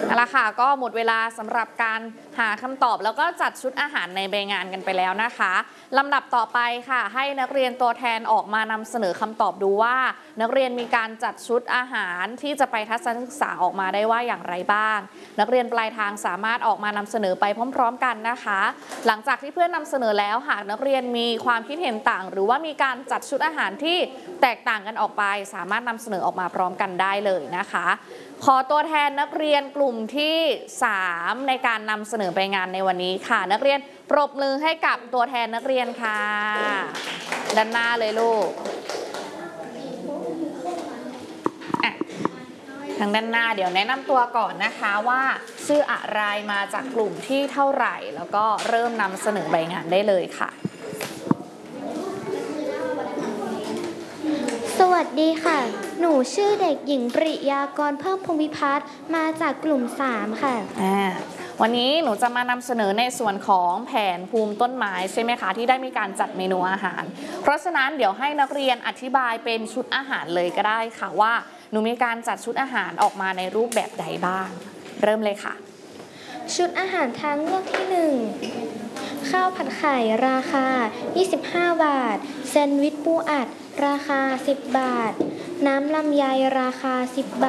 เอาละค่ะก็หมดเวลาสำหรับการหาคำตอบแล้วก็จัดชุดอาหารในใบงานกันไปแล้วนะคะลำดับต่อไปค่ะให้นักเรียนตัวแทนออกมานำเสนอคำตอบดูว่านักเรียนมีการจัดชุดอาหารที่จะไปทัศนศึกษาออกมาได้ว่าอย่างไรบ้างนักเรียนปลายทางสามารถออกมานำเสนอไปพร้อมๆกันนะคะหลังจากที่เพื่อนนำเสนอแล้วหากนักเรียนมีความคิดเห็นต่างหรือว่ามีการจัดชุดอาหารที่แตกต่างกันออกไปสามารถนำเสนอออกมาพร้อมกันได้เลยนะคะขอตัวแทนนักเรียนกลุ่มที่3ในการนำเสนอไปงานในวันนี้ค่ะนักเรียนปรบมือให้กับตัวแทนนักเรียนค่ะด้านหน้าเลยลูกทางด้านหน้าเดี๋ยวแนะนำตัวก่อนนะคะว่าชื่ออะไรมาจากกลุ่มที่เท่าไหร่แล้วก็เริ่มนำเสนอใบงานได้เลยค่ะสวัสดีค่ะหนูชื่อเด็กหญิงปริยากรเพิ่มพงศ์วิพัฒน์มาจากกลุ่ม3ค่ะวันนี้หนูจะมานำเสนอในส่วนของแผนภูมิต้นไม้ใช่ไหมคะที่ได้มีการจัดเมนูอาหารเพราะฉะนั้นเดี๋ยวให้นักเรียนอธิบายเป็นชุดอาหารเลยก็ได้ค่ะว่าหนูมีการจัดชุดอาหารออกมาในรูปแบบใดบ้างเริ่มเลยค่ะชุดอาหารทางเลือกที่1ข้าวผัดไข่ราคา25 บาทแซนด์วิชปูอัดราคา10 บาทน้ำลำไยราคา10 บาท